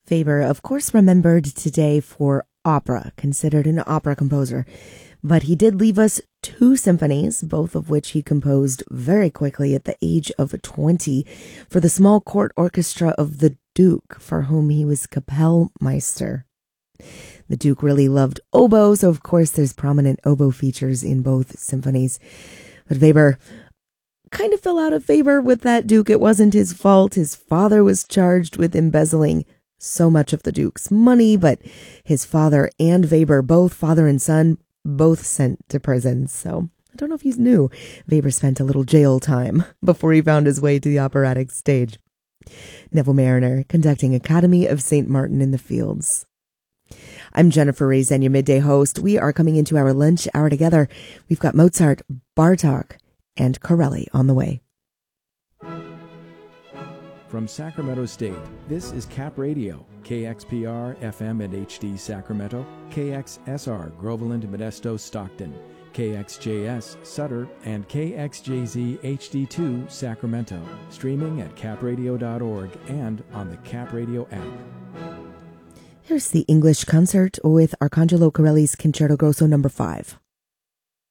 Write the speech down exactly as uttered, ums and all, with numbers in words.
Weber, of course, remembered today for opera, considered an opera composer. But he did leave us two symphonies, both of which he composed very quickly at the age of twenty for the small court orchestra of the Duke, for whom he was Kapellmeister. The Duke really loved oboe, so of course there's prominent oboe features in both symphonies. But Weber kind of fell out of favor with that Duke. It wasn't his fault. His father was charged with embezzling so much of the Duke's money, but his father and Weber, both father and son, both sent to prison. So I don't know if he's new. Weber spent a little jail time before he found his way to the operatic stage. Neville Marriner, conducting Academy of Saint Martin in the Fields. I'm Jennifer Raisin, your midday host. We are coming into our lunch hour together. We've got Mozart, Bartók, and Corelli on the way. From Sacramento State, this is Cap Radio, K X P R, F M and H D Sacramento, K X S R, Groveland, Modesto, Stockton, K X J S, Sutter, and K X J Z H D two, Sacramento. Streaming at cap radio dot org and on the Cap Radio app. Here's the English concert with Arcangelo Corelli's Concerto Grosso number five.